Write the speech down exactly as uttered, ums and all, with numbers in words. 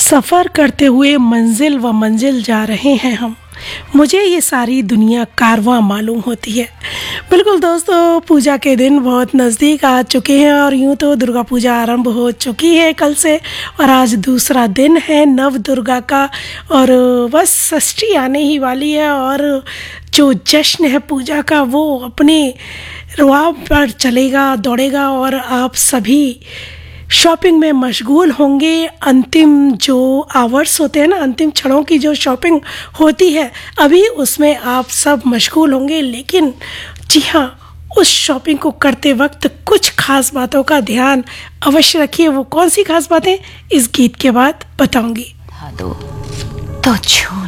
सफ़र करते हुए मंजिल व मंजिल जा रहे हैं हम, मुझे ये सारी दुनिया कारवां मालूम होती है। बिल्कुल दोस्तों, पूजा के दिन बहुत नज़दीक आ चुके हैं और यूँ तो दुर्गा पूजा आरंभ हो चुकी है कल से, और आज दूसरा दिन है नव दुर्गा का, और बस षष्ठी आने ही वाली है। और जो जश्न है पूजा का वो अपने रुआब पर चलेगा, दौड़ेगा, और आप सभी शॉपिंग में मशगूल होंगे। अंतिम जो आवर्स होते हैं ना, अंतिम क्षणों की जो शॉपिंग होती है, अभी उसमें आप सब मशगूल होंगे। लेकिन जी हाँ, उस शॉपिंग को करते वक्त कुछ खास बातों का ध्यान अवश्य रखिए। वो कौन सी खास बातें इस गीत के बाद बताऊंगी। तो छू